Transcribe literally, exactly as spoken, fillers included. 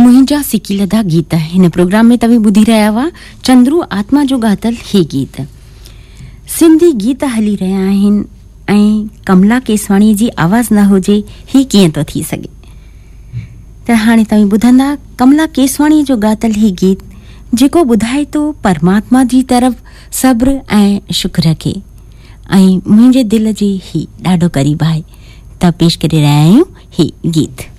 मुंहिंजा सिकीलदा गीत हिन प्रोग्राम में तव्हां ॿुधी रहिया हुआ चंद्रू आत्मा जो गातल ही गीत। सिंधी गीत हली रहिया आहिनि ऐं कमला केसवाणी जी आवाज़ न हुजे ही कीअं थो थी सघे। त हाणे तव्हां ॿुधंदा कमला केसवाणी जो गातल ही गीत जेको ॿुधाए थो परमात्मा जी तरफ़ सब्र ऐं शुक्र खे ऐं मुंहिंजे दिल जे ही ॾाढो क़रीब आहे। त पेश करे रहिया आहियूं ही गीत।